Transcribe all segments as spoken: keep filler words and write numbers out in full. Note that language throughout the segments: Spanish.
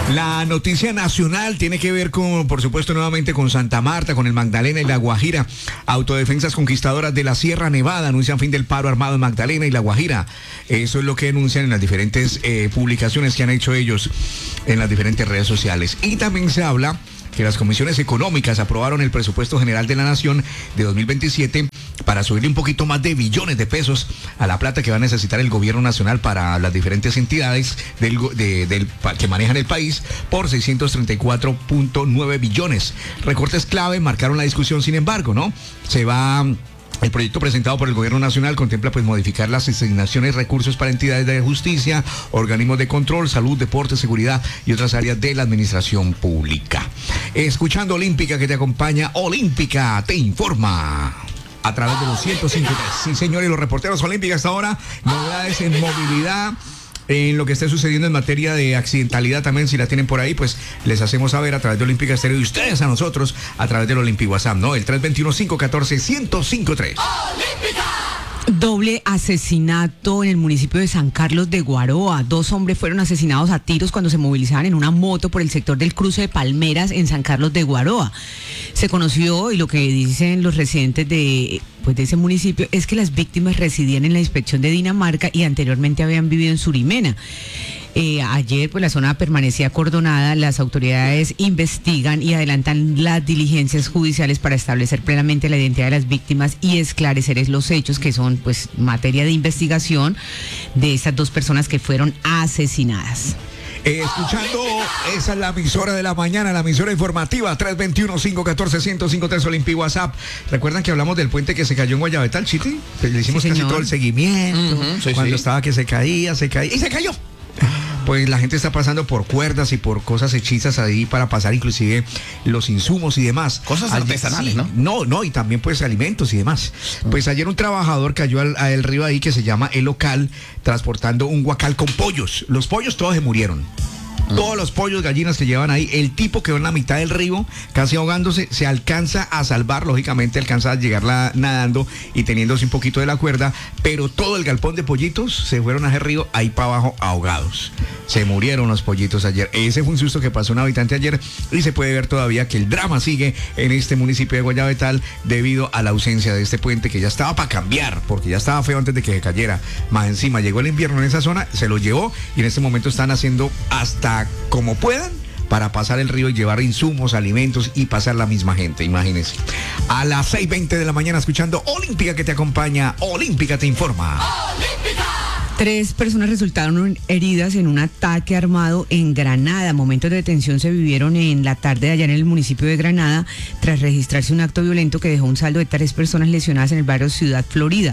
La noticia nacional tiene que ver con, por supuesto, nuevamente con Santa Marta, con el Magdalena y la Guajira. Autodefensas Conquistadoras de la Sierra Nevada anuncian fin del paro armado en Magdalena y la Guajira. Eso es lo que anuncian en las diferentes eh, publicaciones que han hecho ellos en las diferentes redes sociales. Y también se habla que las comisiones económicas aprobaron el presupuesto general de la Nación de dos mil veintisiete para subirle un poquito más de billones de pesos a la plata que va a necesitar el gobierno nacional para las diferentes entidades del, de, del, que manejan el país por seiscientos treinta y cuatro punto nueve billones. Recortes clave marcaron la discusión, sin embargo, ¿no? Se va... El proyecto presentado por el Gobierno Nacional contempla pues modificar las asignaciones, recursos para entidades de justicia, organismos de control, salud, deporte, seguridad y otras áreas de la administración pública. Escuchando Olímpica, que te acompaña, Olímpica te informa a través de los ciento cinco punto tres. Sí, señores, los reporteros Olímpica hasta ahora, novedades en movilidad, en lo que esté sucediendo en materia de accidentalidad también, si la tienen por ahí, pues les hacemos saber a través de Olímpica Estéreo y ustedes a nosotros a través del Olímpico WhatsApp, ¿no? El tres dos uno, cinco uno cuatro, uno cero cinco tres. ¡Olímpica! Doble asesinato en el municipio de San Carlos de Guaroa. Dos hombres fueron asesinados a tiros cuando se movilizaban en una moto por el sector del cruce de Palmeras en San Carlos de Guaroa. Se conoció, y lo que dicen los residentes de, pues, de ese municipio es que las víctimas residían en la inspección de Dinamarca y anteriormente habían vivido en Surimena. Eh, ayer pues la zona permanecía acordonada, las autoridades investigan y adelantan las diligencias judiciales para establecer plenamente la identidad de las víctimas y esclarecer los hechos que son pues materia de investigación de estas dos personas que fueron asesinadas. Eh, escuchando, esa es la emisora de la mañana, la emisora informativa, tres dos uno, cinco uno cuatro, uno cero cinco tres, Olímpico WhatsApp. ¿Recuerdan que hablamos del puente que se cayó en Guayabetal, Chiti? Le hicimos sí, casi todo el seguimiento, uh-huh, sí, cuando sí. estaba que se caía, se caía, y se cayó. Pues la gente está pasando por cuerdas y por cosas hechizas ahí para pasar inclusive los insumos y demás. Cosas ayer, artesanales, sí, ¿no? No, no, y también pues alimentos y demás. Pues ayer un trabajador cayó al, al río ahí que se llama El Local, transportando un guacal con pollos. Los pollos todos se murieron. Todos los pollos, gallinas que llevan ahí, el tipo quedó en la mitad del río, casi ahogándose, se alcanza a salvar, lógicamente alcanza a llegar la, nadando y teniéndose un poquito de la cuerda, pero todo el galpón de pollitos se fueron a ese río ahí para abajo ahogados. Se murieron los pollitos ayer. Ese fue un susto que pasó un habitante ayer y se puede ver todavía que el drama sigue en este municipio de Guayabetal debido a la ausencia de este puente que ya estaba para cambiar, porque ya estaba feo antes de que se cayera. Más encima llegó el invierno en esa zona, se lo llevó y en este momento están haciendo hasta como puedan para pasar el río y llevar insumos, alimentos y pasar la misma gente, imagínense. A las seis veinte de la mañana escuchando Olímpica que te acompaña, Olímpica te informa. ¡Olímpica! Tres personas resultaron heridas en un ataque armado en Granada. Momentos de detención se vivieron en la tarde de allá en el municipio de Granada tras registrarse un acto violento que dejó un saldo de tres personas lesionadas en el barrio Ciudad Florida.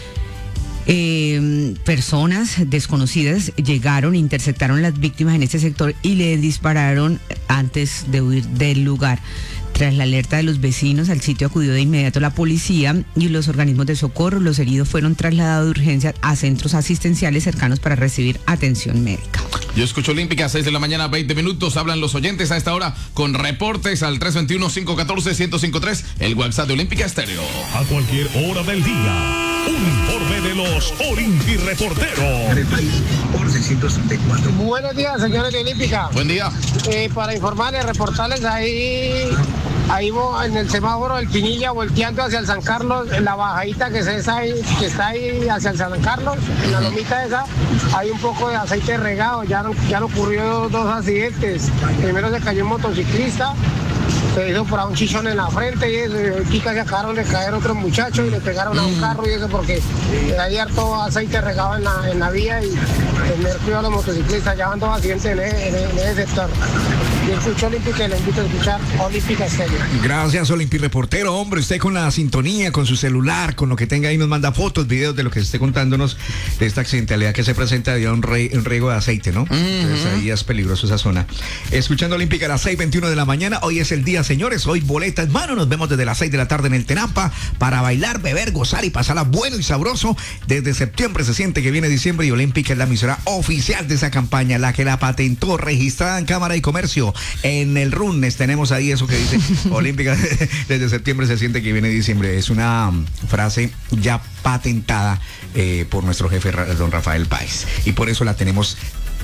Eh, personas desconocidas llegaron, interceptaron a las víctimas en este sector y le dispararon antes de huir del lugar. Tras la alerta de los vecinos, al sitio acudió de inmediato la policía y los organismos de socorro. Los heridos fueron trasladados de urgencia a centros asistenciales cercanos para recibir atención médica. Yo escucho Olímpica, seis de la mañana, veinte minutos. Hablan los oyentes a esta hora con reportes al tres dos uno, cinco uno cuatro, uno cero cinco tres, el WhatsApp de Olímpica Estéreo. A cualquier hora del día, un informe de los Olympi Reporteros. Por seiscientos treinta y cuatro. Buenos días, señores de Olímpica. Buen día. Eh, para informarles, reportarles ahí, ahí en el semáforo del Pinilla, volteando hacia el San Carlos, en la bajadita que, se es ahí, que está ahí hacia el San Carlos, en la lomita esa, hay un poco de aceite regado. Ya, ya ocurrió dos accidentes. Primero se cayó un motociclista, se hizo por ahí un chichón en la frente y eso, aquí casi acabaron de caer otros muchachos y le pegaron a un carro y eso porque hay harto aceite regado en la, en la vía y tener cuidado a los motociclistas. Ya van dos accidentes en ese, en ese sector. Yo escucho Olímpica y le invito a escuchar Olímpica Estéreo. Gracias, Olímpica Reportero. Hombre, usted con la sintonía, con su celular, con lo que tenga ahí, nos manda fotos, videos de lo que esté contándonos de esta accidentalidad que se presenta de un, re, un riego de aceite, ¿no? Uh-huh. Entonces ahí es peligroso esa zona. Escuchando Olímpica a las seis veintiuno de la mañana. Hoy es el día, señores. Hoy boleta en mano. Nos vemos desde las seis de la tarde en el Tenampa para bailar, beber, gozar y pasarla bueno y sabroso. Desde septiembre se siente que viene diciembre y Olímpica es la emisora oficial de esa campaña, la que la patentó, registrada en Cámara y Comercio. En el Runnes tenemos ahí eso que dice Olímpica, desde septiembre se siente que viene diciembre. Es una um, frase ya patentada eh, por nuestro jefe don Rafael Páez y por eso la tenemos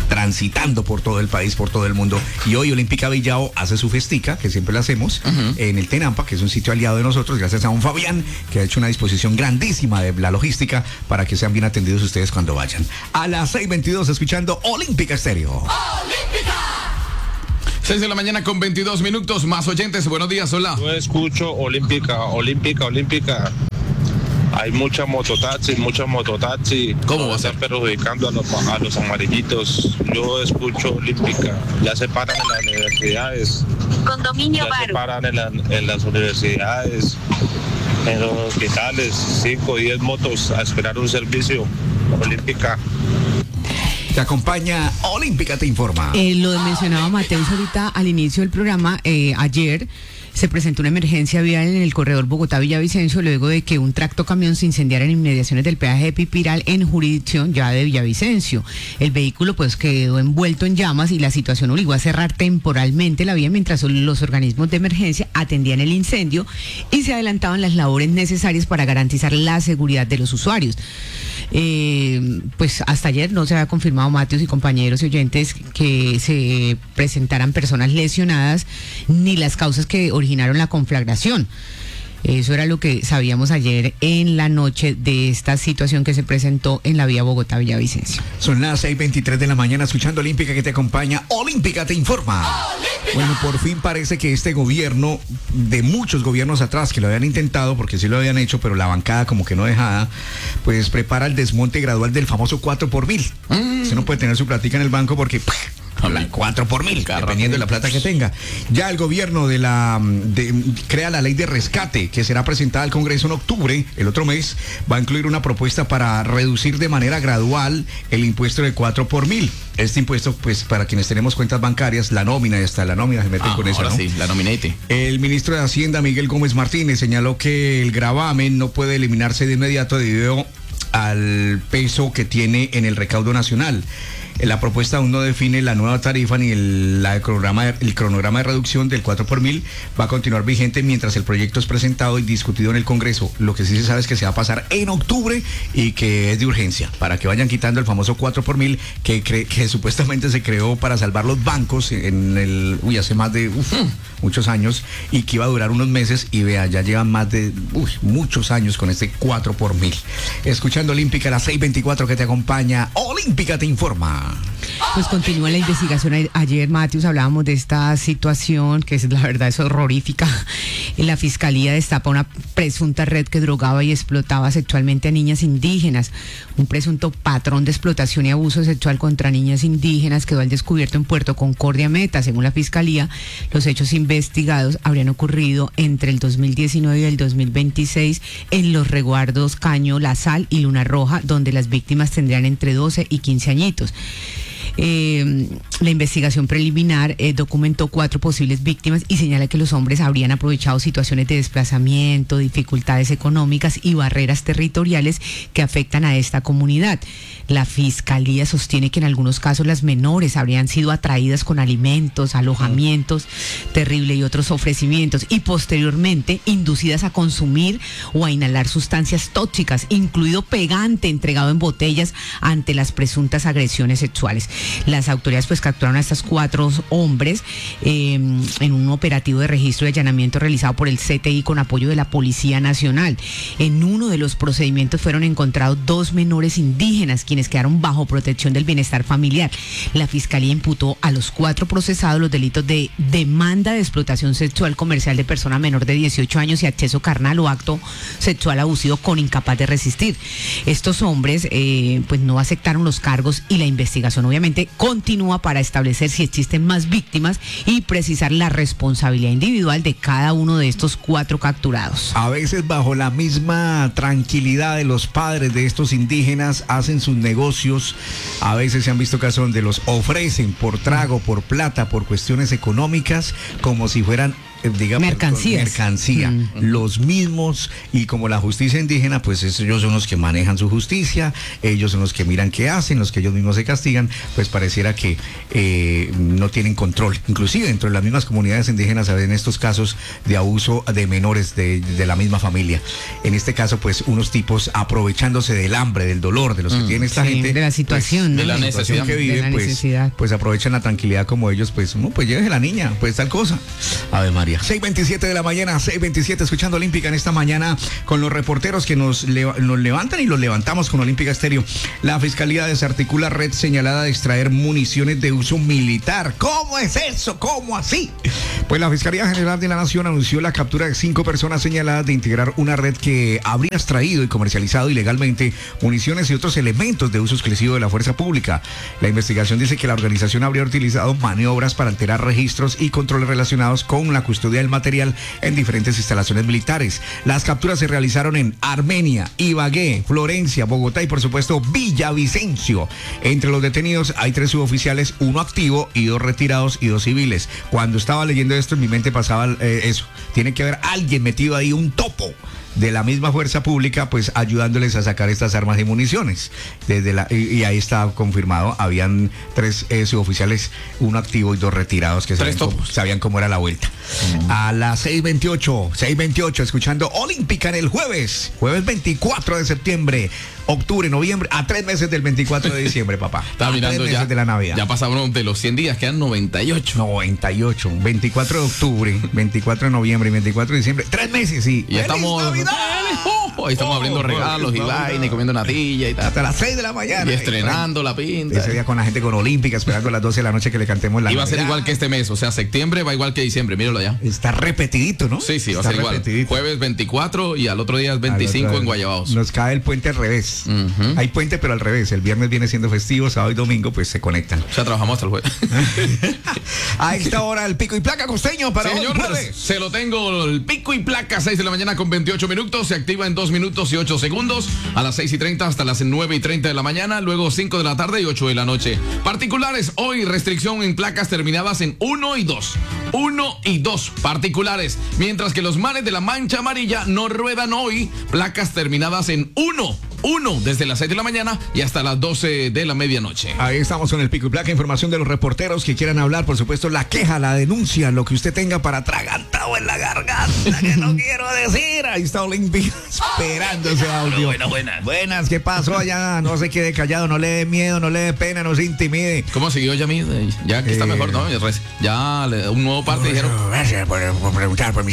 transitando por todo el país, por todo el mundo. Y hoy Olímpica Villao hace su festica, que siempre la hacemos, uh-huh. en el Tenampa, que es un sitio aliado de nosotros, gracias a un Fabián, que ha hecho una disposición grandísima de la logística para que sean bien atendidos ustedes cuando vayan. A las seis veintidós, escuchando Olímpica Estéreo. ¡Olímpica! seis de la mañana con veintidós minutos, más oyentes. Buenos días, hola. Yo escucho Olímpica, Olímpica, Olímpica. Hay mucha mototaxi, mucha mototaxi. ¿Cómo va a ser? Están perjudicando a los, a los amarillitos. Yo escucho Olímpica. Ya se paran en las universidades. Condominio Ya Baro. se paran en, la, en las universidades, en los hospitales. Cinco o diez motos a esperar un servicio. Olímpica. Te acompaña Olímpica, te informa. Eh, lo mencionaba Mateus ahorita al inicio del programa. Eh, ayer se presentó una emergencia vial en el corredor Bogotá-Villavicencio luego de que un tractocamión se incendiara en inmediaciones del peaje de Pipiral en jurisdicción ya de Villavicencio. El vehículo pues quedó envuelto en llamas y la situación obligó a cerrar temporalmente la vía mientras los organismos de emergencia atendían el incendio y se adelantaban las labores necesarias para garantizar la seguridad de los usuarios. Eh, pues hasta ayer no se había confirmado, Mateus y compañeros y oyentes, que se presentaran personas lesionadas ni las causas que originaron la conflagración. Eso era lo que sabíamos ayer en la noche de esta situación que se presentó en la vía Bogotá-Villavicencio. Son las seis veintitrés de la mañana, escuchando Olímpica, que te acompaña. Olímpica te informa. ¡Olímpica! Bueno, por fin parece que este gobierno, de muchos gobiernos atrás que lo habían intentado, porque sí lo habían hecho, pero la bancada como que no dejada, pues prepara el desmonte gradual del famoso cuatro por mil. Mm. Usted no puede tener su platica en el banco porque... cuatro por mil, dependiendo de la plata que tenga. Ya el gobierno de la de, crea la ley de rescate, que será presentada al Congreso en octubre, el otro mes. Va a incluir una propuesta para reducir de manera gradual el impuesto de cuatro por mil. Este impuesto, pues, para quienes tenemos cuentas bancarias, la nómina, y hasta la nómina se mete ah, con eso, ahora ¿no? sí, la nominate. El ministro de Hacienda, Miguel Gómez Martínez, señaló que el gravamen no puede eliminarse de inmediato debido al peso que tiene en el recaudo nacional. La propuesta aún no define la nueva tarifa ni el, la, el, cronograma, el cronograma de reducción del cuatro por mil. Va a continuar vigente mientras el proyecto es presentado y discutido en el Congreso. Lo que sí se sabe es que se va a pasar en octubre y que es de urgencia, para que vayan quitando el famoso cuatro por mil que, cre, que supuestamente se creó para salvar los bancos en el, uy, hace más de uf, muchos años, y que iba a durar unos meses, y vea, ya llevan más de uy, muchos años con este cuatro por mil. Escuchando Olímpica, a las seis veinticuatro, que te acompaña. Olímpica te informa. Pues continúa la investigación. Ayer, Mateus, hablábamos de esta situación que es, la verdad, es horrorífica. La Fiscalía destapa una presunta red que drogaba y explotaba sexualmente a niñas indígenas. Un presunto patrón de explotación y abuso sexual contra niñas indígenas quedó al descubierto en Puerto Concordia, Meta. Según la Fiscalía, los hechos investigados habrían ocurrido entre el dos mil diecinueve y el dos mil veintiséis en los resguardos Caño, La Sal y Luna Roja, donde las víctimas tendrían entre doce y quince añitos. Eh, la investigación preliminar eh, documentó cuatro posibles víctimas y señala que los hombres habrían aprovechado situaciones de desplazamiento, dificultades económicas y barreras territoriales que afectan a esta comunidad. La Fiscalía sostiene que en algunos casos las menores habrían sido atraídas con alimentos, alojamientos, terrible, y otros ofrecimientos, y posteriormente inducidas a consumir o a inhalar sustancias tóxicas, incluido pegante entregado en botellas ante las presuntas agresiones sexuales. Las autoridades pues capturaron a estos cuatro hombres eh, en un operativo de registro y allanamiento realizado por el C T I con apoyo de la Policía Nacional. En uno de los procedimientos fueron encontrados dos menores indígenas, quienes quedaron bajo protección del bienestar familiar. La Fiscalía imputó a los cuatro procesados los delitos de demanda de explotación sexual comercial de persona menor de dieciocho años y acceso carnal o acto sexual abusivo con incapaz de resistir. Estos hombres eh, pues no aceptaron los cargos y la investigación obviamente continúa para establecer si existen más víctimas y precisar la responsabilidad individual de cada uno de estos cuatro capturados. A veces bajo la misma tranquilidad de los padres de estos indígenas hacen sus negocios. A veces se han visto casos donde los ofrecen por trago, por plata, por cuestiones económicas, como si fueran eh, digamos, Mercancías. mercancía, Mm. los mismos, y como la justicia indígena, pues ellos son los que manejan su justicia, ellos son los que miran qué hacen, los que ellos mismos se castigan, pues pareciera que eh, no tienen control. Inclusive dentro de las mismas comunidades indígenas se ven estos casos de abuso de menores de, de la misma familia. En este caso, pues unos tipos aprovechándose del hambre, del dolor, de los que Mm. tiene esta Sí, gente. de la situación, pues, ¿no? de la situación necesidad. que De viven, la pues, necesidad. pues aprovechan la tranquilidad como ellos, pues, no, pues llévese la niña, pues tal cosa. Ave María. seis veintisiete de la mañana, seis veintisiete, escuchando Olímpica en esta mañana con los reporteros que nos, leva- nos levantan y los levantamos con Olímpica Estéreo. La Fiscalía desarticula red señalada de extraer municiones de uso militar. ¿Cómo es eso? ¿Cómo así? Pues la Fiscalía General de la Nación anunció la captura de cinco personas señaladas de integrar una red que habría extraído y comercializado ilegalmente municiones y otros elementos de uso exclusivo de la fuerza pública. La investigación dice que la organización habría utilizado maniobras para alterar registros y controles relacionados con la custodia del material en diferentes instalaciones militares. Las capturas se realizaron en Armenia, Ibagué, Florencia, Bogotá y por supuesto Villavicencio. Entre los detenidos hay tres suboficiales, uno activo y dos retirados y dos civiles. Cuando estaba leyendo esto en mi mente pasaba eh, eso. Tiene que haber alguien metido ahí, un topo de la misma fuerza pública, pues ayudándoles a sacar estas armas y municiones. Desde la, y, y ahí está confirmado, habían tres eh, suboficiales, uno activo y dos retirados que Tres sabían cómo, topos. sabían cómo era la vuelta. Mm. A las seis veintiocho, seis veintiocho, escuchando Olímpica en el jueves, jueves veinticuatro de septiembre, octubre, noviembre, a tres meses del veinticuatro de diciembre, papá. Estaba a mirando tres meses ya. de la Navidad. Ya pasaron de los cien días, quedan noventa y ocho. noventa y ocho, veinticuatro de octubre, veinticuatro de noviembre y veinticuatro de diciembre. Tres meses, sí. Y ya ¡Feliz estamos. Navidad! Oh, ahí estamos Oh, abriendo regalos y feliz vaina y Navidad. comiendo natilla y tal. Hasta las seis de la mañana. Y estrenando la pinta. Ese día con la gente con Olímpica, esperando a las doce de la noche que le cantemos la Y va a ser Navidad. igual que este mes, o sea, septiembre va igual que diciembre, míralo allá. Está repetidito, ¿no? Sí, sí, va a Está ser igual. repetidito. Jueves veinticuatro y al otro día es veinticinco Al otro- en Guayabaos. Nos cae el puente al revés. Ujú. Hay puente, pero al revés. El viernes viene siendo festivo, sábado y domingo, pues se conectan. O sea, trabajamos hasta el jueves. A esta hora, el pico y placa costeño para Sí, hoy señor, jueves. se lo tengo, el pico y placa, seis de la mañana con veintiocho minutos, se activa en dos minutos y ocho segundos, a las seis y treinta hasta las nueve y treinta de la mañana, luego cinco de la tarde y ocho de la noche. Particulares, hoy restricción en placas terminadas en uno y dos. uno y dos particulares, mientras que los manes de la mancha amarilla no ruedan hoy, placas terminadas en uno. Uno desde las seis de la mañana y hasta las doce de la medianoche. Ahí estamos con el pico y placa, información de los reporteros que quieran hablar, por supuesto, la queja, la denuncia, lo que usted tenga para atragantado en la garganta, que no quiero decir. Ahí está Olímpica esperando ese audio. Buenas, buenas. Buenas, ¿qué pasó allá? No se quede callado, no le dé miedo, no le dé pena, no se intimide. ¿Cómo siguió Yamid? Ya que está Eh. mejor, ¿no? Ya le- un nuevo parte dijeron. Gracias por, por preguntar por mi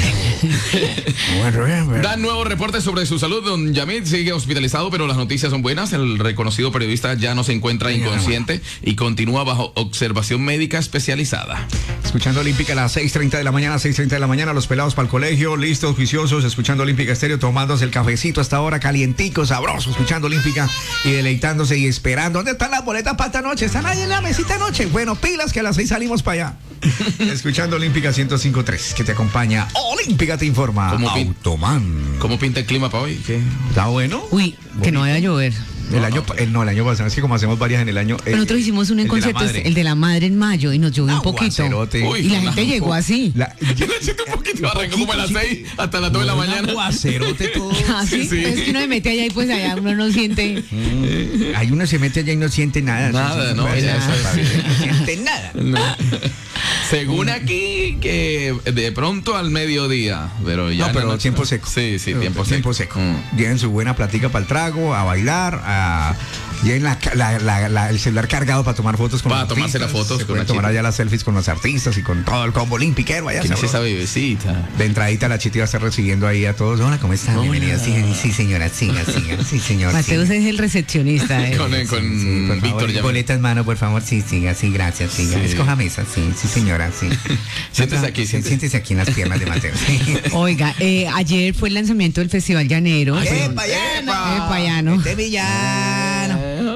salud. Dan nuevos reportes sobre su salud. Don Yamid sigue hospitalizado, pero las noticias son buenas. El reconocido periodista ya no se encuentra inconsciente y continúa bajo observación médica especializada. Escuchando Olímpica a las seis treinta de la mañana, seis treinta de la mañana, los pelados para el colegio, listos, juiciosos, escuchando Olímpica Estéreo, tomándose el cafecito hasta ahora, calientico, sabroso, escuchando Olímpica y deleitándose y esperando. ¿Dónde están las boletas para esta noche? ¿Están ahí en la mesita anoche? Bueno, pilas que a las seis salimos para allá. Escuchando Olímpica ciento cinco punto tres, que te acompaña. Olímpica te informa. ¿Cómo pin- Automan. ¿Cómo pinta el clima para hoy? ¿Qué? ¿Está bueno? Uy, que no vaya a llover. El año, pa- el, no, el año pasado, es que como hacemos varias en el año. eh, Nosotros hicimos un el de la concierto, madre. el de la madre en mayo, y nos llovió un poquito. Aguacerote. Uy, Y la una- gente llegó así. La- Yo le siento un poquito, arrancó como a las seis hasta las dos de la mañana. Aguacerote todo. Así, Sí, sí. es que uno se mete allá y pues allá uno no siente. Hay uno se mete allá y no siente nada. Nada, no, puede ya ser, eso es- no siente nada. No. Según aquí, que de pronto al mediodía, pero ya. No, en la pero noche- tiempo seco. Sí, sí, Pero tiempo seco. tiempo seco. Mm. Lleven su buena platica para el trago, a bailar, a lleven la, la- la- la- el celular cargado para tomar fotos con Para los tomarse artistas. las fotos Se con pueden la tomar chica. allá las selfies con los artistas y con todo el combo olímpiquero. Allá ¿Quién es sabroso. esa bebecita? De entradita la chita va a estar recibiendo ahí a todos. Hola, ¿cómo están? Bienvenidos. Sí, sí, señora, siga, siga. Sí, señor. Mateus sí. es el recepcionista. eh. Con, con Sí, por Víctor favor, Yamid. boleta en mano, por favor. Sí, siga, sí, gracias, siga. Sí. Escoja mesa, sí, sí, señora, sí. Siéntese aquí, Sí, siéntese. siéntese aquí en las piernas de Mateo. Oiga, eh, ayer fue el lanzamiento del Festival Llanero. ¡Eh, Pues, payano! ¡Eh, payano! ¡Este villano!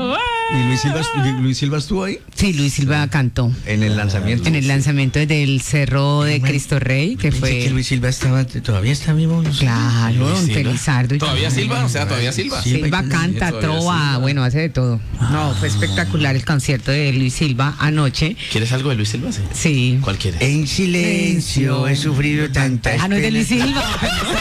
¿Y Luis Silva, Luis Silva estuvo ahí? Sí, Luis Silva cantó. En el lanzamiento. En el lanzamiento del Cerro de Cristo Rey, que Pensé fue... que Luis Silva estaba, todavía está vivo. Claro, don Silva. Felizardo. y ¿Todavía también- Silva? O sea, ¿todavía Silva? Sí. Silva canta, Todavía trova, Silva. bueno, hace de todo. No, fue espectacular el concierto de Luis Silva anoche. ¿Quieres algo de Luis Silva? Sí. Sí. ¿Cuál quieres? En silencio he sufrido tanta Ah, no es de Luis penas. Silva.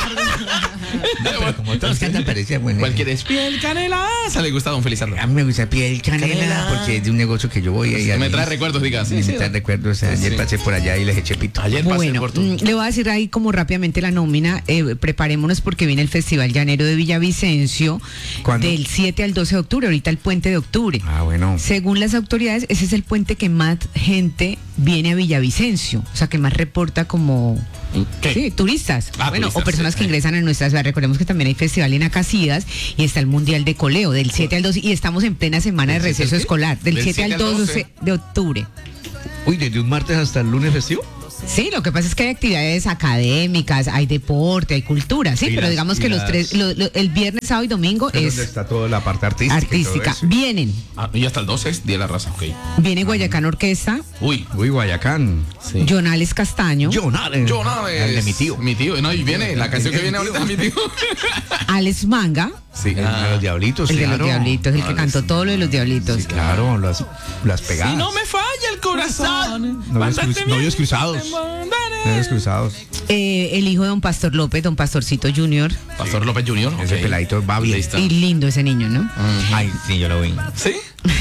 Pero como todos cantan parecía bueno. ¿Cuál quieres? Piel canela. Esa le gusta a don Felizardo. A mí me gusta piel canela, Canela. porque es de un negocio que yo voy ahí. Me trae recuerdos, diga. Sí, sí. Me trae recuerdos. Ayer Sí. pasé por allá y les eché pito. Ayer pasé Bueno, por tu... mm, le voy a decir ahí como rápidamente la nómina. Eh, preparémonos porque viene el Festival Llanero de Villavicencio ¿Cuándo? del siete al doce de octubre, ahorita el puente de octubre. Ah, bueno. Según las autoridades, ese es el puente que más gente viene a Villavicencio, o sea, que más reporta como ¿Qué? sí, turistas, Ah, bueno, turistas, o personas sí. que ingresan a nuestra ciudad. Recordemos que también hay festival en Acacías y está el Mundial de Coleo del siete al doce y estamos en plena semana de ¿Del siete receso al qué? escolar, del ¿Del siete al siete al doce doce? de octubre. Uy, desde un martes hasta el lunes festivo. Sí, lo que pasa es que hay actividades académicas, hay deporte, hay cultura, sí, Y pero las- digamos y que los las- tres, lo- lo- el viernes, sábado y domingo Es donde es está toda la parte artística. y todo artística. eso. Vienen, Ah, y hasta el doce es Día de la Raza, ok. viene Guayacán Orquesta, Uy. Uy, Guayacán. Sí. Jonales Castaño, Jonales. Yo no, El de mi tío. Mi tío, no, y viene, la canción que viene ahorita es mi tío. Alex Manga, Sí, el de los diablitos. el de claro. los Diablitos, el que Alex cantó todo lo de los Diablitos. Sí, claro, las, las pegadas. me falla el corazón. Novios, cruz- novios cruzados. Novios cruzados. Eh, el hijo de don Pastor López, don Pastorcito Junior. Pastor López junior Ese ok. peladito va bien. Ahí está. Y lindo ese niño, ¿no? Ay, sí, yo lo vi. ¿Sí?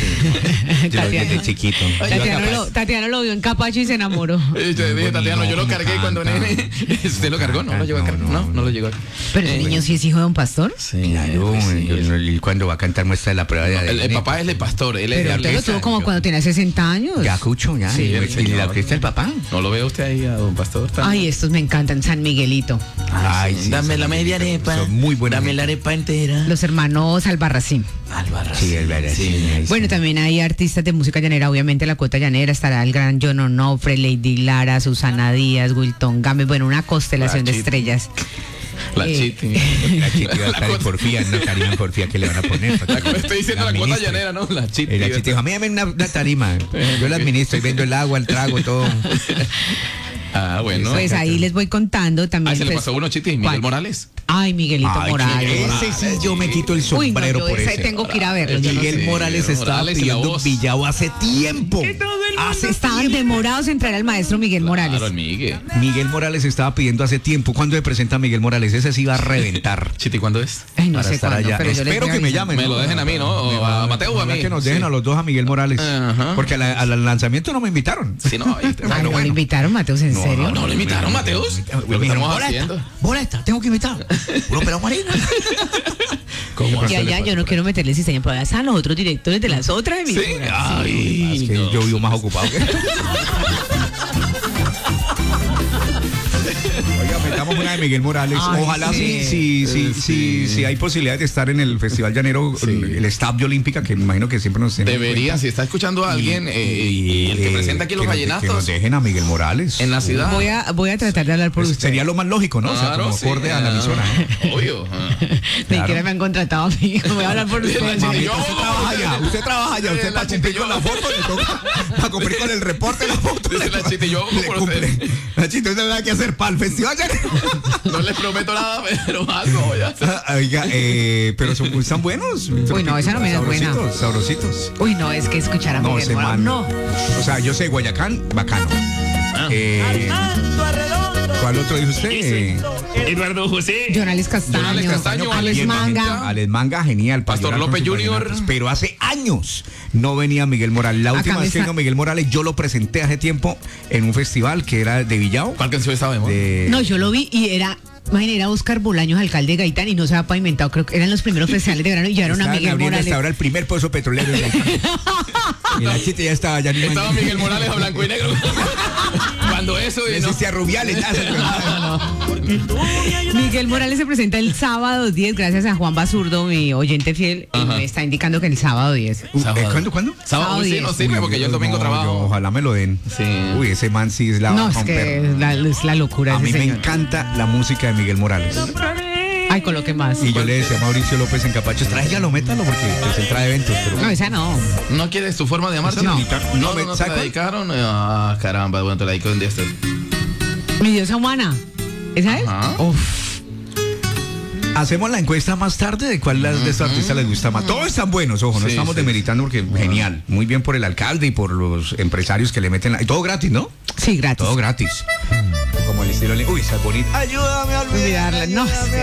Yo lo vi desde Tatiana, chiquito. Yo Tatiana capaz- lo, Tatiana lo vio en Capacho y se enamoró. Eh, Yo dije, Tatiano, yo lo como cargué cuando canta. nene. ¿Usted lo cargó? No lo llegó a cargar. No, No, no, no lo llegó a Pero ese Eh, niño sí es hijo de don Pastor. Sí, Claro, pues sí, yo- el- y cuando va a cantar muestra de la prueba de el, el A D N. papá es el pastor, él es Pero de usted lo Arlesa. tuvo como yo- cuando tenía sesenta años. Ya, Cucho, ya. Sí, y, el y la señor. orquesta del papá. ¿No lo ve usted ahí a don pastor? Tan- Ay, estos me encantan, San Miguelito. Ay, sí, Dame son- la media arepa. Son muy buenas. Dame la arepa entera. Los hermanos Albarracín. Albarracín. Sí, el verdad, sí, ahí sí. Bueno, también hay artistas de música llanera, obviamente la cuota llanera estará el gran John Onofre, Lady Lara, Susana Díaz, Wilton Gámez, bueno, una constelación de Chiti. estrellas. La Eh, chiti. La chiti va a estar en cosa- porfía, una tarima en porfía que le van a poner. para La que que estoy diciendo la, cuota administre. llanera, ¿no? La chiti. Eh, La chiti dijo, a mí dame una, una tarima. Yo la administro y vendo el agua, el trago, todo. Ah, bueno. Pues ahí les voy contando también. Ah, se le pues, pasó uno, Chiti, Miguel ¿cuál? Morales. Ay, Miguelito Ay, Morales. ese sí yo me quito el Uy, no, sombrero yo por ese ese. tengo que ir a verlo. yo no Miguel sé. Morales Sí, estaba Morales y la pidiendo voz. Villavo hace tiempo. Hace- estaban demorados en traer al maestro Miguel Morales. Claro, el Miguel. Miguel Morales estaba pidiendo hace tiempo. ¿Cuándo se presenta Miguel Morales? Ese sí va a reventar. Chiti, ¿cuándo es? Ay, no para sé estar cuándo, allá. pero yo les Espero voy que me avisando. llamen. Me lo dejen a mí, ¿no? O a Mateo o a Ojalá mí. que nos dejen Sí. a los dos a Miguel Morales. Ajá. Porque a la- al lanzamiento no me invitaron. Sí, no, ahí te- Ay, Bueno, ¿no bueno. le invitaron, Mateus, en No, serio? No, no lo invitaron, Mateus. Lo que estamos haciendo. Boleta, tengo que invitar. Puro pero marina. ¿Cómo Ya, ya, yo no quiero meterle cizaña, pero ya están los otros directores de las otras Sí. emisoras. Ay, Es que no. yo vivo más ocupado que Oiga, metamos una de Miguel Morales. Ay, Ojalá sí. sí, sí, sí, sí, Sí. sí hay posibilidades de estar en el Festival Llanero, el Estadio Olímpica, que me imagino que siempre nos tienen en Debería, cuenta. si está escuchando a alguien, eh, Y, el que eh, presenta aquí los que nos- Que nos vallenatos dejen a Miguel Morales. en la ciudad. Voy a, voy a tratar de hablar por Pues usted. sería lo más lógico, ¿no? o sea, Claro, como sí, acorde a la emisora. ¿no? Obvio. ah. Ni claro. siquiera me han contratado a mí. Voy a hablar por usted. Mami, mami. yo- Usted trabaja allá, usted trabaja allá, usted La para cumplir chiste con yo. la foto le toca, para cumplir con el reporte la foto. Dice le la toca- chiste, yo le por cumple. usted. La chiste, usted nada que hacer para el Festival Llanero. No les prometo nada, pero algo voy a hacer. Ah, Oiga, eh, pero son, están buenos. Uy, no, esa no me da buena. Sabrositos, sabrositos. Uy, no, es que escuchar a No, Miguel ese Morales. man. No. O sea, yo sé, Guayacán, bacano. Eh, ¿Cuál otro dijo usted? Eh, Eduardo José. Jonales Castaño. Jonales Castaño, Alex bien, Manga. Alex Manga, genial. para Pastor llorar con López sus Junior. vallenatos. Pero hace años no venía Miguel Morales. La Acá última me vez que está- vino Miguel Morales, yo lo presenté hace tiempo en un festival que era de Villao. ¿Cuál canción estaba de moda? De, No, yo lo vi y era. Imagínate, era Oscar Bolaños, alcalde de Gaitán, y no se había pavimentado. Creo que eran los primeros festivales de verano y llevaron a estaban Miguel abriendo Morales. hasta ahora el primer pozo petrolero en Gaitán. Y la chita ya estaba ya ni Estaba Miguel Morales a blanco y negro. Cuando eso y no. existía Rubiales. ya se- Miguel Morales se presenta el sábado diez, gracias a Juan Basurdo, mi oyente fiel, y Ajá. me está indicando que el sábado diez. Uh, Sábado. eh, ¿Cuándo, cuándo? Sábado Sábado sí diez. no sirve Uy, porque yo el domingo no, trabajo. yo ojalá me lo den. Sí. Uy, ese man sí es la No, va a es que romper. es la, es la locura A ese mí me señor. encanta la música de Miguel Morales. Ay, coloque más. Y yo le decía a Mauricio López en Capachos, tráigalo, métalo, porque pues, él trae eventos. Pero... No, esa no. ¿No quieres tu forma de amarte? Esa No, bonita. no, No, no, me- no te ¿sabe la cuál? dedicaron. Ah, caramba, bueno, te la dedico un día este. Mi diosa humana. ¿Esa es? Ajá. Uf. Hacemos la encuesta más tarde de cuál de estos artistas les gusta más. Todos están buenos, ojo, no Sí, estamos sí. demeritando porque genial. Muy bien por el alcalde y por los empresarios que le meten la... Y todo gratis, ¿no? Sí, gratis. Todo gratis. Como el estilo... Uy, está bonito. Ayúdame a Olvidarla. No, es que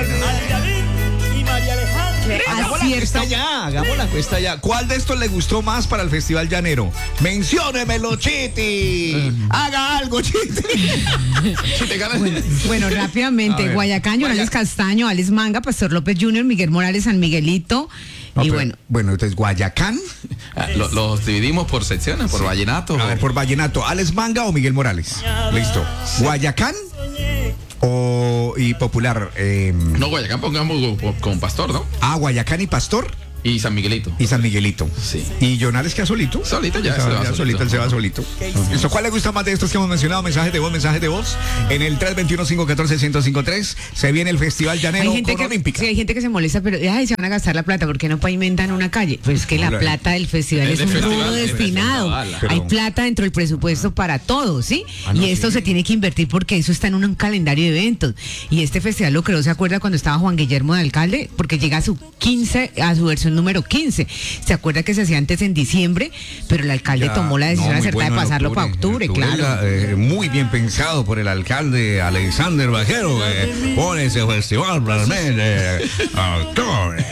Hagamos la encuesta ya, hagamos la encuesta ya. ¿Cuál de estos le gustó más para el Festival Llanero? Menciónemelo, Chiti. Haga algo, Chiti. Si te ganas. Bueno, A rápidamente, ver. Guayacán, Llorales Castaño, Alex Manga, Pastor López junior, Miguel Morales, San Miguelito. No, y pero- bueno, Bueno, entonces Guayacán. Ah, lo- los dividimos por secciones, por vallenato. A ver, por Vallenato, ¿Alex Manga o Miguel Morales? Listo. ¿Guayacán o y Popular? Eh, No, Guayacán pongamos con, con Pastor, ¿no? ah, Guayacán y Pastor Y San Miguelito. y San Miguelito. Sí. ¿Y Jonales queda solito? Solito ya, Se se va, va ya solito. solito, él se va solito. Listo. ¿Cuál le gusta más de estos que hemos mencionado? Mensajes de voz, mensajes de voz. En el tres dos uno, cinco uno cuatro, uno cero cinco tres se viene el Festival Llanero hay gente con que Olímpica. sí, hay gente que se molesta, pero ay, se van a gastar la plata, ¿por qué no pavimentan una calle? Pues es que la Claro. plata del festival Es es, de un festival, rubro de destinado. festival, pero- Hay plata dentro del presupuesto para todos, ¿sí? Ah, no, y esto sí. se tiene que invertir porque eso está en un, un calendario de eventos. Y este festival lo creó, ¿se acuerda cuando estaba Juan Guillermo de alcalde? Porque llega a su quince, a su versión número quince. ¿Se acuerda que se hacía antes en diciembre? Pero el alcalde Ya, tomó la decisión no, muy acertada bueno de en pasarlo para octubre, claro. era, eh, muy bien pensado por el alcalde Alexander Bajero, que pone ese festival realmente a octubre.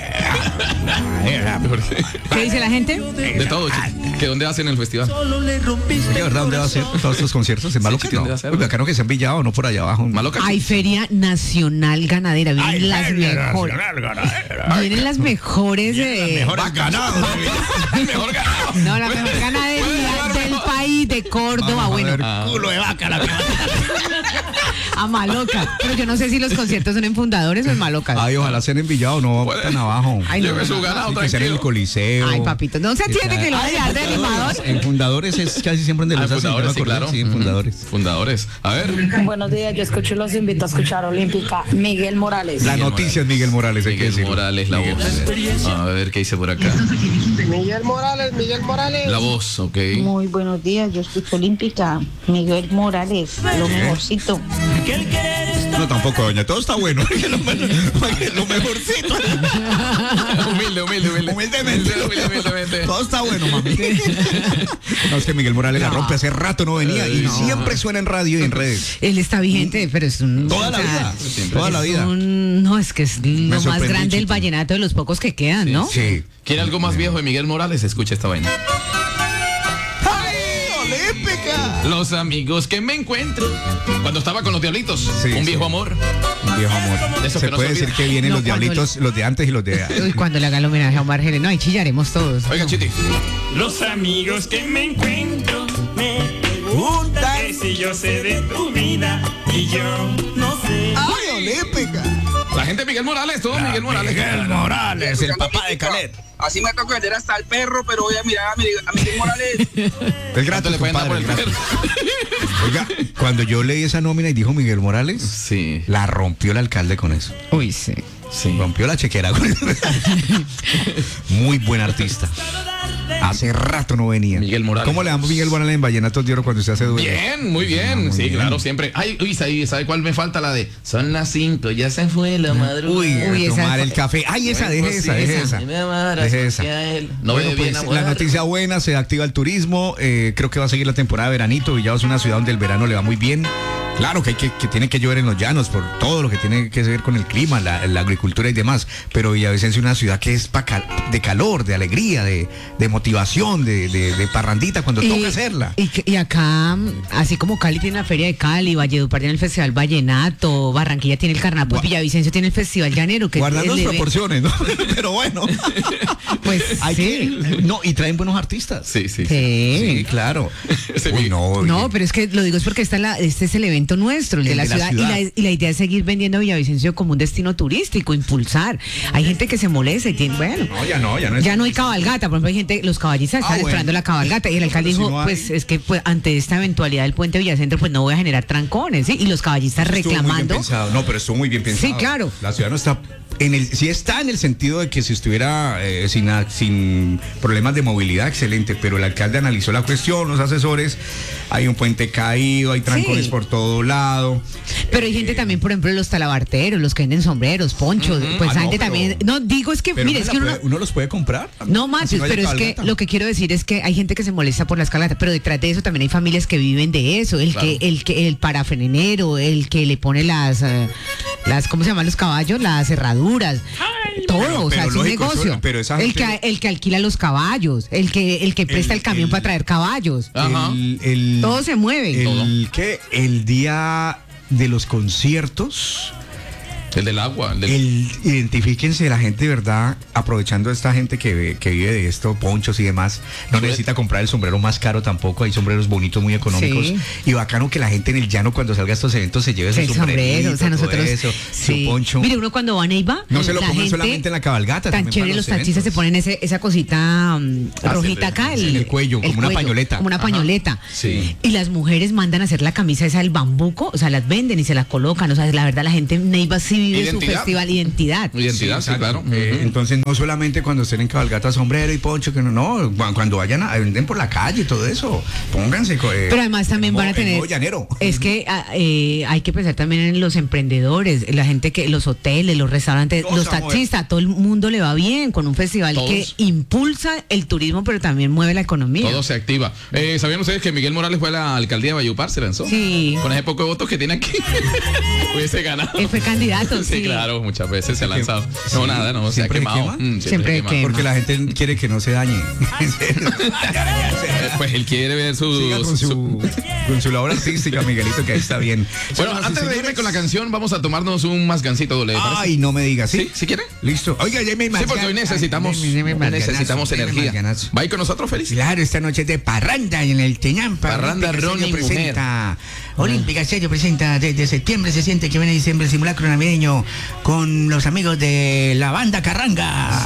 ¿Qué dice la gente? De todo, Chiti. ¿Que dónde hacen el festival? ¿De verdad dónde va a ser todos estos conciertos? ¿En Maloca? Chiqui, ¿dónde va a ser? Uy, bacano que se han pillado, no por allá abajo. Maloca. Hay Feria Nacional Ganadera, vienen las mejores. Vienen las mejores. eh, Bacanadas. El mejor ganado. No, la mejor ganadería del país, de Córdoba, bueno, Ah, Culo de vaca la a Maloca. Pero yo no sé si los conciertos son en Fundadores o en Maloca. Ay, ojalá sean en Villado, no Puede. tan abajo. Ay, no, Lleve no, su no. ganado, Sí, que sean en el tranquilo. Coliseo. Ay, papito, no se entiende que lo va a dejar de animador. En Fundadores es casi siempre en de Ah, los fundadores, sí, claro. Sí, en Fundadores. Fundadores. A ver. Buenos días, yo escucho y los invito a escuchar Olímpica. Miguel Morales. La Miguel noticia es Miguel Morales, hay que Miguel decirlo. Morales, la voz. A ver qué dice por acá. Miguel Morales, Miguel Morales. La voz, ok. Muy buenos días, yo escucho Olímpica. Miguel Morales, lo mejorcito. No, tampoco, doña. Todo está bueno. lo, lo mejorcito. Humilde, humilde, humilde. Humildemente. Humilde, humildemente. Todo está bueno, mami. No, es que Miguel Morales la No. rompe. Hace rato no venía y No. siempre suena en radio y en redes. Él está vigente, pero es un. Toda la o sea, vida. siempre. Toda la es vida. un- no, es que es lo más sorprendí, grande el Chito. vallenato de los pocos que quedan, ¿no? Sí. ¿Quiere algo más viejo de Miguel Morales? Escucha esta vaina. ¡Ay, olímpica! Los amigos que me encuentro. Cuando estaba con los diablitos. Sí, un sí. viejo amor. Un viejo amor. De esos Se que no puede se decir olvidan. que vienen No, los cuando diablitos, los de antes y los de... Uy, cuando le haga el homenaje a Omar Geles, no, ahí chillaremos todos. Oiga, Chiti. Los amigos que me encuentro me preguntan que si yo sé de tu vida y yo no sé. ¡Ay, olímpica! La gente de Miguel Morales, todo Miguel Morales. Morales, el papá de Calet. Así me toca vender hasta el perro, pero voy a mirar a, mi, a Miguel Morales. El ¿Cuánto grato, le pueden dar por compadre, el el grato. perro? Oiga, cuando yo leí esa nómina y dijo Miguel Morales, Sí, la rompió el alcalde con eso. Uy, sí. sí. Rompió la chequera con eso. Muy buen artista. Hace rato no venía. Miguel Morales. ¿Cómo le damos Miguel Morales en Vallenatos de Oro cuando usted hace duelo? Bien, muy bien. muy sí, bien. claro, siempre. Ay, uy, ¿sabe, ¿sabe cuál me falta? La de son las cinco, ya se fue la madrugada. Uy, Uy, a esa tomar fue- el café. Ay, esa, Bueno, deje pues esa, sí, deje esa. esa. Y me amarras Deje porque esa. a él no Bueno, ve bien pues, a la mujer. noticia buena, se activa el turismo, eh, creo que va a seguir la temporada de veranito. Villado es una ciudad donde el verano le va muy bien. Claro que, hay que, que tiene que llover en los llanos por todo lo que tiene que ver con el clima, la, la agricultura y demás, pero Villavicencio es una ciudad que es pa cal- de calor, de alegría, de, de motivación, de, de, de parrandita cuando toca hacerla. Y, que- y acá, así como Cali tiene la Feria de Cali, Valledupar tiene el Festival Vallenato, Barranquilla tiene el Carnaval, pues Gua- Villavicencio tiene el Festival Llanero. Que Guardando es las el eve- proporciones, ¿no? Pero bueno. Pues Hay sí. que, no, y traen buenos artistas. Sí, sí. sí. Sí. Sí, claro. Ese Uy, vi- no, No, oye. pero es que lo digo es porque esta es la, este es el evento nuestro, el de, El la, de la ciudad, ciudad. Y, la, y la idea es seguir vendiendo a Villavicencio como un destino turístico, impulsar. Hay gente que se molesta y tiene, bueno, No, ya no, ya no es. ya no hay cabalgata, por ejemplo, hay gente, los caballistas Ah, están bueno. esperando la cabalgata y el alcalde Pero si dijo, no hay- pues es que pues, ante esta eventualidad del puente Villacentro, pues no voy a generar trancones, ¿sí? Y los caballistas Estuvo muy bien reclamando. pensado. No, pero estuvo muy bien pensado. Sí, claro. La ciudad no está En el, sí está en el sentido de que si estuviera eh, sin, sin problemas de movilidad, excelente, pero el alcalde analizó la cuestión, los asesores, hay un puente caído, hay trancones Sí. por todo lado. Pero hay gente también, por ejemplo, los talabarteros, los que venden sombreros, ponchos, Ujú. pues Ah, esa no, gente pero- también. No, digo es que, Pero mire, uno, es la que uno. puede- uno los puede comprar. No, Así Matius, no haya pero es que cabalgata. lo que quiero decir es que hay gente que se molesta por la escalata, pero detrás de eso también hay familias que viven de eso. El Claro. que, el que, el parafrenero, el que le pone las, eh, las, ¿cómo se llaman los caballos? Las cerraduras. Todo, Pero- o sea, pero es un lógico, negocio. eso- pero esa el gente- que, el que alquila los caballos, el que, el que presta el, El- camión el- para traer caballos. Ajá. El, el- Todo se mueve. El, ¿qué? El día de los conciertos. El del agua. El del... El, identifíquense la gente, de verdad, aprovechando a esta gente que, ve- que vive de esto, ponchos y demás, no Sube- necesita comprar el sombrero más caro tampoco, hay sombreros bonitos, muy económicos. Sí. Y bacano que la gente en el llano cuando salga a estos eventos se lleve su El sombrero, o sea, nosotros. eso, Sí. su poncho. Mire, uno cuando va a Neiva, No se lo la pongan gente, solamente en la cabalgata. tan también chévere, para los taxistas se eventos. ponen ese, esa cosita mm, Ah, rojita sí, acá. sí, en el cuello, como una pañoleta. Como una Ajá. pañoleta. Sí. Y las mujeres mandan a hacer la camisa esa del bambuco, o sea, las venden y se la colocan. O sea, la verdad, la gente en Neiva sí vive Identidad. su festival, identidad. Identidad, sí, exacto. claro. Eh, Ujú. Entonces, no solamente cuando estén en cabalgata, sombrero y poncho, que no, no, cu- cuando vayan a venden por la calle y todo eso, pónganse. co- eh, Pero además también en van a modo- en tener. modo llanero. Es que ah, eh, hay que pensar también en los emprendedores, la gente que, los hoteles, los restaurantes, Todos los a mover. taxistas, a todo el mundo le va bien con un festival Todos. que impulsa el turismo, pero también mueve la economía. Todo se activa. Eh, ¿Sabían ustedes que Miguel Morales fue a la alcaldía de Valledupar? Se lanzó. Sí. Con ese poco de votos que tiene aquí. Hubiese ganado. Él fue candidato, Sí, sí. claro, muchas veces se ha Siempre- lanzado. sí. No, nada, no, se ha ¿Siempre quemado. quema? Mm, Siempre quema. quema. Porque la gente quiere que no se dañe. Eh, Pues él quiere ver su. Siga con su- su, con su labor artística, Miguelito, que ahí está bien. Bueno, Señoras y antes de irme señores. con la canción, vamos a tomarnos un masgancito doble. ¿le parece? Ay, no me digas, ¿sí? ¿Sí? ¿Sí quiere? Listo. Oiga, ya me Sí, porque hoy necesitamos, Ay, deme- deme hoy necesitamos marganazo, deme energía. marganazo. ¿Va a ir con nosotros, Félix? Claro, esta noche es de parranda en el Teñampa. Parranda, Olímpica Ronnie, Estéreo presenta. Olímpica Estéreo presenta desde septiembre, se siente que viene diciembre el simulacro navideño con los amigos de la banda Carranga. Sí.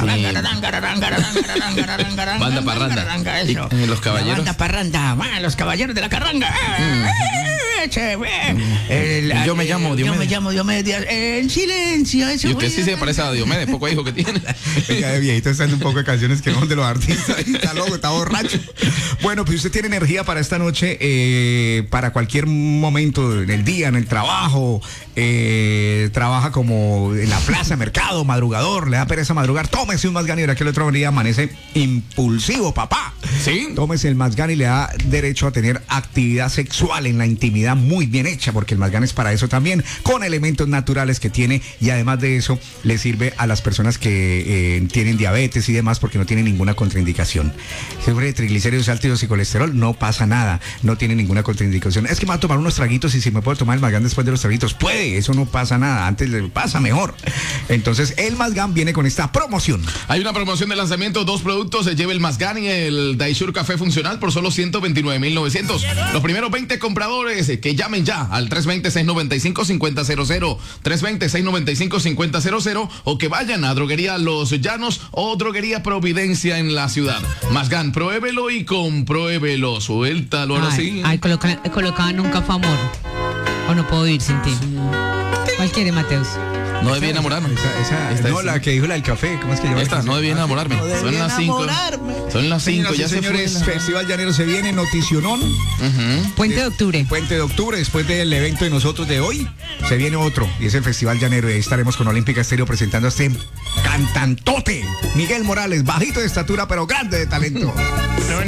Banda Banda Parranda. Eso. ¿Y, eh, los caballeros? La banda Parranda, ah, los caballeros de la Carranga. Eh, che, eh, el- Yo me llamo Yo Diomedes. me llamo Diomedes. En silencio, eso. Y usted voy sí a- se parece a Diomedes, poco hijo que tiene. Venga, de viejito está en un poco de canciones que no son de los artistas. Está loco, está borracho. Bueno, pues usted tiene energía para esta noche, eh, para cualquier momento en el día, en el trabajo. eh, trabaja como en la plaza, mercado, madrugador, le da pereza madrugar. Tómese un Mazgani, verá que el otro día amanece impulsivo, papá. ¿Sí? Tómese el Mazgani y le da derecho a tener actividad sexual en la intimidad muy bien hecha, porque el Mazgani es para eso también, con elementos naturales que tiene, y además de eso le sirve a las personas que eh, tienen diabetes y demás, porque no tiene ninguna contraindicación. Sobre triglicéridos altos y colesterol, no pasa nada, no tiene ninguna contraindicación. Es que me va a tomar unos traguitos y si me puedo tomar el Mazgani después de los traguitos, puede, eso no pasa nada, antes le pasa mejor. Entonces el Mazgani viene con esta promoción. Hay una promoción de lanzamiento, dos productos, se lleva el Mazgani y el Daisur Café Funcional por solo ciento veintinueve mil novecientos. Los primeros veinte compradores eh, que llamen ya al tres dos cero, seis nueve cinco, cinco cero cero cero, tres dos cero, seis nueve cinco, cinco cero cero cero, o que vayan a Droguería Los Llanos o Droguería Providencia en la ciudad. Mazgani, pruébelo y compruébelo. Suéltalo ahora Ay, sí. ay, coloca- colocaban un café amor. O no puedo vivir sin ti. ¿Cuál quiere, Mateus? No debí enamorarme. Esa, esa- Esta no, es- la que dijo la del café, ¿cómo es que llama? Esta, no debí enamorarme. No debí Son las cinco. enamorarme. Son las cinco, Señoras y ya se fue señores, la- Festival Llanero se viene, Noticionón. Ujú. Puente de octubre. Puente de octubre, después del evento de nosotros de hoy, se viene otro, y es el Festival Llanero, y ahí estaremos con Olímpica Estéreo presentando a este cantantote, Miguel Morales, bajito de estatura, pero grande de talento.